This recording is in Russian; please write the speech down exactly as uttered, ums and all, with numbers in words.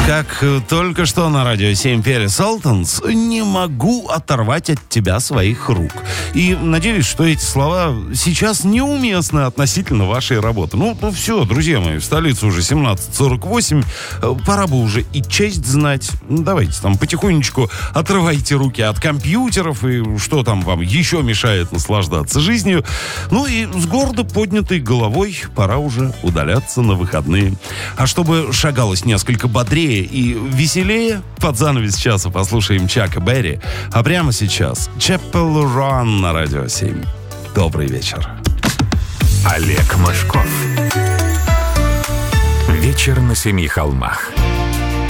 Как только что на радио семь пели Sultans, не могу оторвать от тебя своих рук. И надеюсь, что эти слова сейчас неуместны относительно вашей работы. Ну, ну все, друзья мои, в столице уже семнадцать сорок восемь, пора бы уже и честь знать. Ну, давайте там потихонечку отрывайте руки от компьютеров и что там вам еще мешает наслаждаться жизнью. Ну и с гордо поднятой головой пора уже удаляться на выходные. А чтобы шагалось несколько бодрее и веселее, под занавес часа послушаем Чака Берри. А прямо сейчас Chapel Run на радио семь. Добрый вечер. Олег Мошков. Вечер на семи холмах.